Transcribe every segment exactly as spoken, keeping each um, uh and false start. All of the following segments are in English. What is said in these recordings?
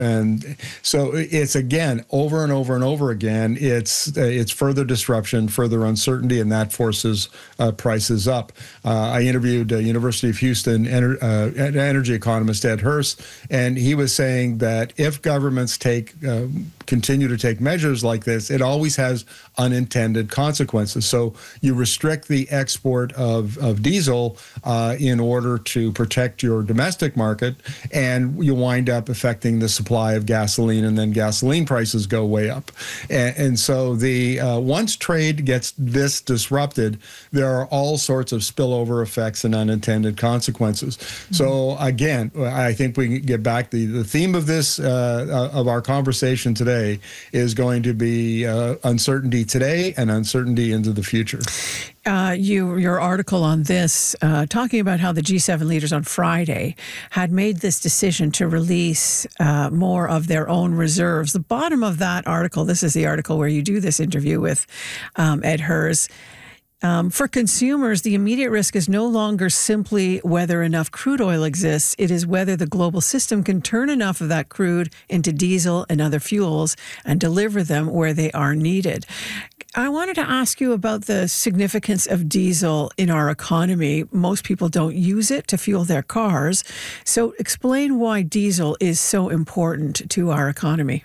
And so it's, again, over and over and over again, it's uh, it's further disruption, further uncertainty, and that forces uh, prices up. Uh, I interviewed uh, University of Houston ener- uh, energy economist Ed Hurst, and he was saying that if governments take uh, continue to take measures like this, it always has unintended consequences. So you restrict the export of, of diesel uh, in order to protect your domestic market, and you wind up affecting the supply of gasoline, and then gasoline prices go way up. And, and so the uh, once trade gets this disrupted, there are all sorts of spillover effects and unintended consequences. Mm-hmm. So again, I think we can get back, the, the theme of this, uh, of our conversation today is going to be uh, uncertainty today and uncertainty into the future. Uh, you, your article on this, uh, talking about how the G seven leaders on Friday had made this decision to release uh, more of their own reserves. The bottom of that article, this is the article where you do this interview with um, Ed Hurst. Um, for consumers, the immediate risk is no longer simply whether enough crude oil exists. It is whether the global system can turn enough of that crude into diesel and other fuels and deliver them where they are needed. I wanted to ask you about the significance of diesel in our economy. Most people don't use it to fuel their cars. So explain why diesel is so important to our economy.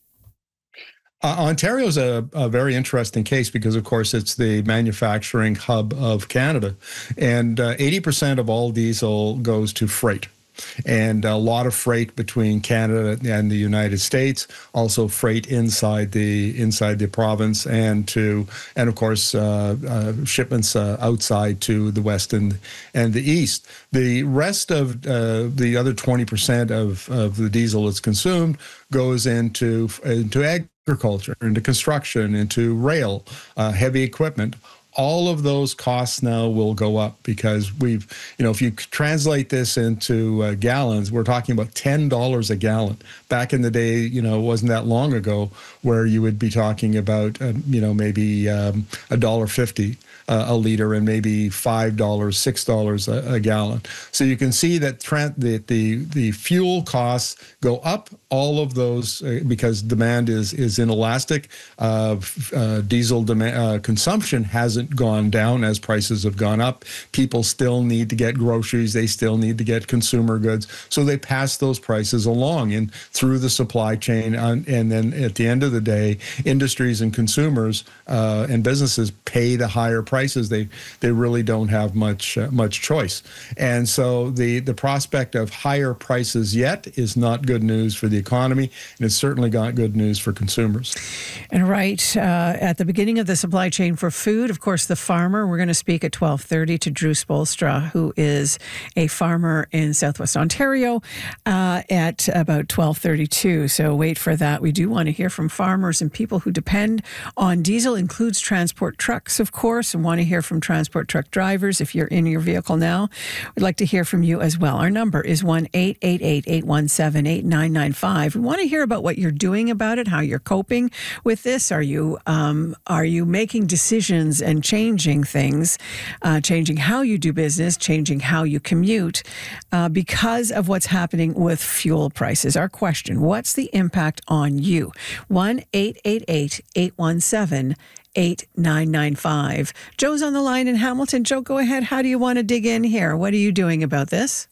Uh, Ontario is a, a very interesting case because, of course, it's the manufacturing hub of Canada. And uh, eighty percent of all diesel goes to freight. And a lot of freight between Canada and the United States, also freight inside the inside the province, and to and of course uh, uh, shipments uh, outside to the west and and the east. The rest of uh, the other twenty percent of of the diesel that's consumed goes into into agriculture, into construction, into rail, uh, heavy equipment. All of those costs now will go up because we've, you know, if you translate this into uh, gallons, we're talking about ten dollars a gallon. Back in the day, you know, it wasn't that long ago where you would be talking about, uh, you know, maybe um, one dollar fifty uh, a liter and maybe five dollars, six dollars a, a gallon. So you can see that trend, the, the, the fuel costs go up, all of those, uh, because demand is, is inelastic. Uh, uh, diesel demand, uh, consumption hasn't gone down as prices have gone up. People still need to get groceries. They still need to get consumer goods. So they pass those prices along and through the supply chain. And, and then at the end of the day, industries and consumers uh, and businesses pay the higher prices. They they really don't have much uh, much choice. And so the, the prospect of higher prices yet is not good news for the economy. And it's certainly not good news for consumers. And right uh, at the beginning of the supply chain for food, of course, the farmer. We're going to speak at twelve thirty to Drew Spolstra, who is a farmer in Southwest Ontario, uh, at about twelve thirty-two. So wait for that. We do want to hear from farmers and people who depend on diesel, includes transport trucks, of course, and want to hear from transport truck drivers. If you're in your vehicle now, we'd like to hear from you as well. Our number is one eight eight eight, eight one seven, eight nine nine five. We want to hear about what you're doing about it, how you're coping with this. Are you um, are you making decisions and changing things, uh, changing how you do business, changing how you commute uh, because of what's happening with fuel prices? Our question, what's the impact on you? one eight eight eight, eight one seven, eight nine nine five. Joe's on the line in Hamilton. Joe, go ahead. How do you want to dig in here? What are you doing about this?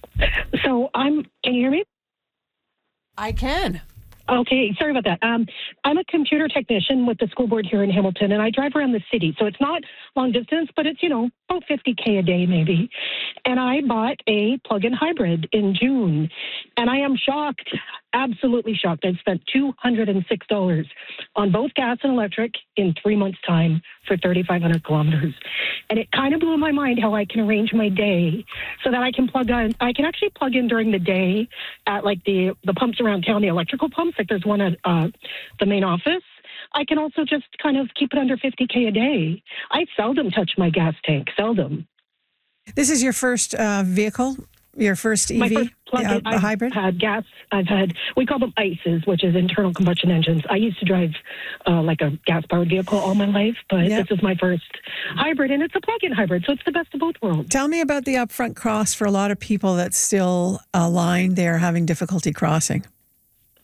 So I'm, can you hear me? I can. Okay, sorry about that. Um, I'm a computer technician with the school board here in Hamilton, and I drive around the city. So it's not long distance, but it's, you know, about fifty K a day maybe. And I bought a plug-in hybrid in June, and I am shocked, absolutely shocked. I've spent two hundred six dollars on both gas and electric in three months' time for thirty-five hundred kilometers. And it kind of blew my mind how I can arrange my day so that I can plug in. I can actually plug in during the day at like the, the pumps around town, the electrical pumps, like there's one at uh, the main office. I can also just kind of keep it under fifty K a day. I seldom touch my gas tank, seldom. This is your first uh, vehicle? Your first E V, My first plug-in, uh, a I've hybrid? had gas. I've had, we call them ICEs, which is internal combustion engines. I used to drive uh, like a gas-powered vehicle all my life, but yeah. This is my first hybrid, and it's a plug-in hybrid, so it's the best of both worlds. Tell me about the upfront cost for a lot of people that's still a line they're having difficulty crossing.